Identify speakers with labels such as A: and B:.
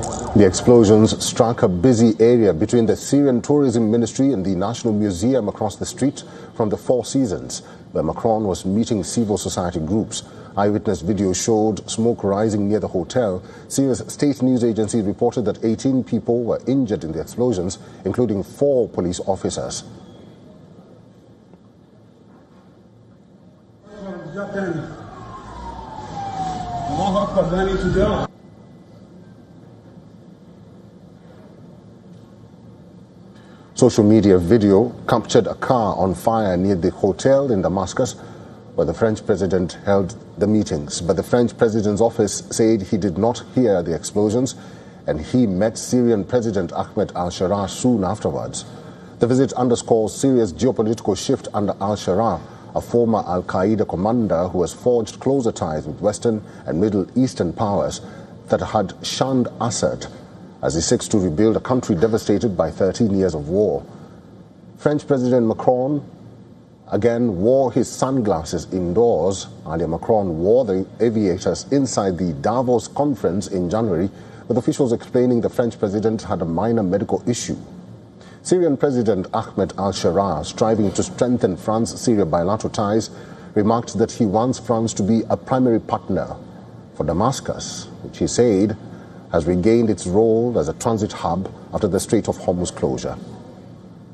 A: The explosions struck a busy area between the Syrian Tourism Ministry and the National Museum across the street from the Four Seasons, where Macron was meeting civil society groups. Eyewitness video showed smoke rising near the hotel. Syria's state news agency reported that 18 people were injured in the explosions, including 4 police officers. Social media video captured a car on fire near the hotel in Damascus, where the French president held the meetings. But the French president's office said he did not hear the explosions, and he met Syrian President Ahmed al-Sharaa soon afterwards. The visit underscores Syria's geopolitical shift under al-Sharaa, a former al-Qaeda commander who has forged closer ties with Western and Middle Eastern powers that had shunned Assad as he seeks to rebuild a country devastated by 13 years of war. French President Macron again wore his sunglasses indoors. Earlier, Macron wore the aviators inside the Davos conference in January, with officials explaining the French president had a minor medical issue. Syrian President Ahmed al-Sharaa, striving to strengthen France-Syria bilateral ties, remarked that he wants France to be a primary partner for Damascus, which he said has regained its role as a transit hub after the Strait of Hormuz closure.